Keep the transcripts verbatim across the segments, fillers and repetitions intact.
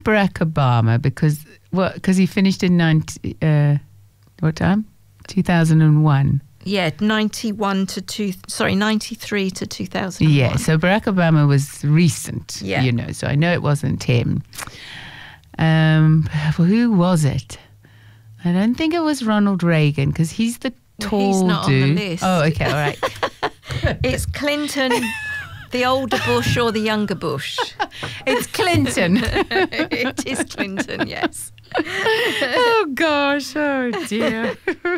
Barack Obama because what? Because he finished in ninety. Uh, what time? Two thousand one. Yeah, ninety-one to two. Sorry, ninety-three to two thousand one. Yeah, so Barack Obama was recent. Yeah. You know, so I know it wasn't him. Um, well, who was it? I don't think it was Ronald Reagan because he's the Well, tall he's not dude. on the list. Oh, okay, all right. It's Clinton, the older Bush or the younger Bush? It's Clinton. It is Clinton, yes. Oh gosh, oh dear.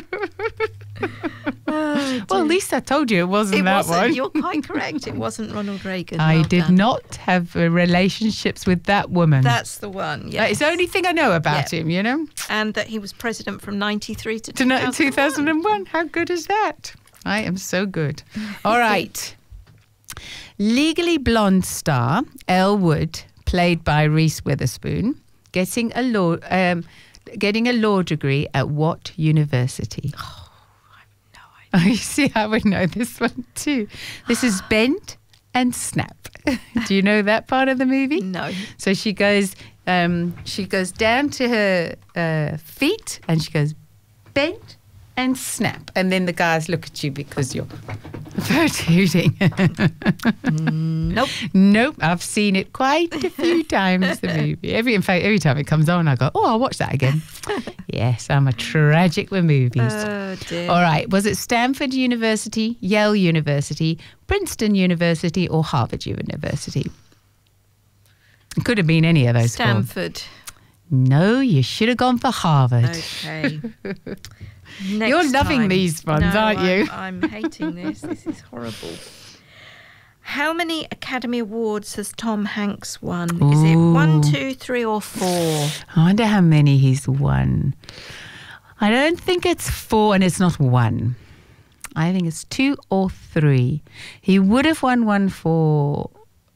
Oh, Well, at least I told you it wasn't it that wasn't. one. You're quite correct. It wasn't Ronald Reagan. I Well did done. not have uh, relationships with that woman. That's the one. That Yes. is the only thing I know about Yeah. him, you know. And that he was president from ninety-three to To know two thousand one. two thousand one. How good is that? I am so good. All right. Legally Blonde star Elle Wood, played by Reese Witherspoon, getting a law um, getting a law degree at what university? Oh, I have no Oh, idea. you see, I would know this one too. This is Bend and Snap. Do you know that part of the movie? No. So she goes, um, she goes down to her uh, feet and she goes bend and snap, and then the guys look at you because you're protruding. Nope. Nope, I've seen it quite a few times. The movie, every in fact, every time it comes on, I go, oh, I'll watch that again. Yes, I'm a tragic with movies. Oh dear. All right, was it Stanford University, Yale University, Princeton University, or Harvard University? It could have been any of those four. Stanford. No, you should have gone for Harvard. Okay. Next You're loving time. these ones, No, aren't you? I'm, I'm hating this. This is horrible. How many Academy Awards has Tom Hanks won? Is it one, Ooh. two, three, or four? I wonder how many he's won. I don't think it's four and it's not one. I think it's two or three. He would have won one for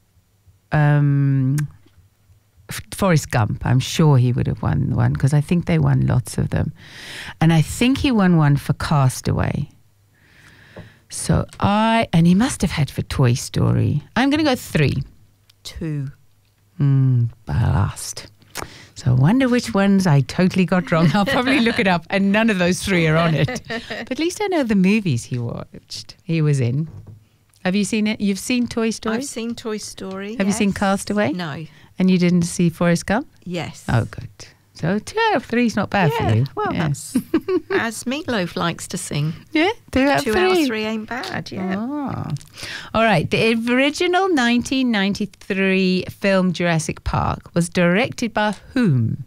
um, Forrest Gump. I'm sure he would have won one because I think they won lots of them. And I think he won one for Castaway. So I, and he must have had for Toy Story. I'm going to go three. Two. Mm, blast. So I wonder which ones I totally got wrong. I'll probably look it up, and none of those three are on it. But at least I know the movies he watched. He was in. Have you seen it? You've seen Toy Story? I've seen Toy Story. Have you seen yes. Castaway? No. And you didn't see Forrest Gump? Yes. Oh, good. So two out of three is not bad yeah. for you. Well, Yeah. that's as Meatloaf likes to sing. Yeah, two out of Two three. out of three ain't bad. Yeah. Oh. All right. The original nineteen ninety-three film Jurassic Park was directed by whom?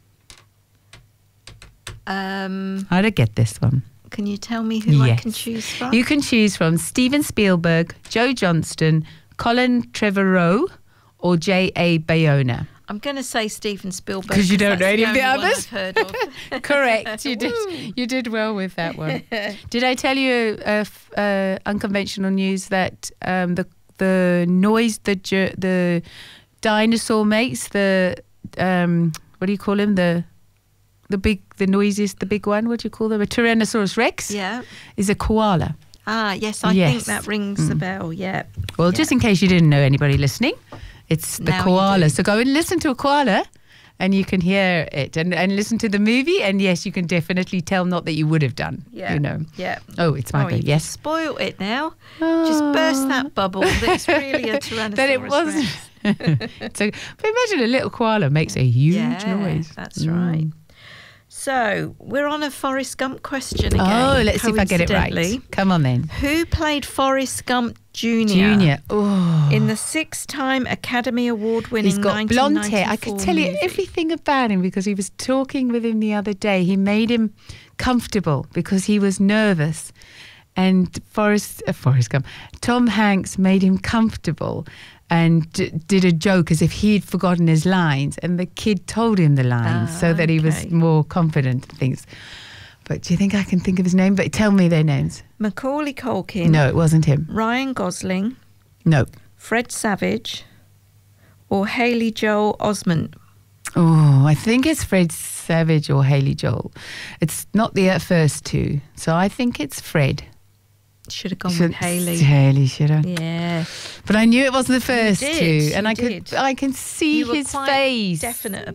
Um, How'd I get this one? can you tell me who I Yes. can choose from? You can choose from Steven Spielberg, Joe Johnston, Colin Trevorrow, or J A. Bayona. I'm going to say Steven Spielberg 'Cause you don't that's know any of the only one others? I've heard of. Correct. You did. You did well with that one. Did I tell you uh, f- uh, unconventional news that um, the the noise the ju- the dinosaur makes, the um, what do you call him, the the big the noisiest the big one, what do you call them, a Tyrannosaurus Rex, Yeah. is a koala. Ah, yes, I Yes. think that rings the bell. Yeah. Well, Yeah. just in case you didn't know, anybody listening, it's the Now you koala. do. So go and listen to a koala and you can hear it, and, and listen to the movie, and yes, you can definitely tell, not that you would have done, Yeah. you know. Yeah. Oh, it's my Oh, go. you Yes. spoil it now. Just burst that bubble. That's really a Tyrannosaurus That it wasn't. Rex. So, but imagine a little koala makes a huge Yeah, noise. that's Mm. right. So we're on a Forrest Gump question again. Oh, let's see if I get it coincidentally. right. Come on then. Who played Forrest Gump Junior Junior. Oh. in the six-time Academy Award-winning He's got blonde hair. I could tell you movie? everything about him because he was talking with him the other day. He made him comfortable because he was nervous. And Forrest, uh, Forrest Gump, Tom Hanks made him comfortable and d- did a joke as if he'd forgotten his lines. And the kid told him the lines Ah, so that he was okay. more confident and things. But do you think I can think of his name? But tell me their names. Macaulay Culkin, No, it wasn't him. Ryan Gosling, No. Fred Savage, or Haley Joel Osment. Oh, I think it's Fred Savage or Haley Joel. It's not the uh, first two. So I think it's Fred. Should have gone Should- with Haley. Haley should have. Yeah. But I knew it wasn't the first did, two, and you I did. could I can see You were his quite face. definite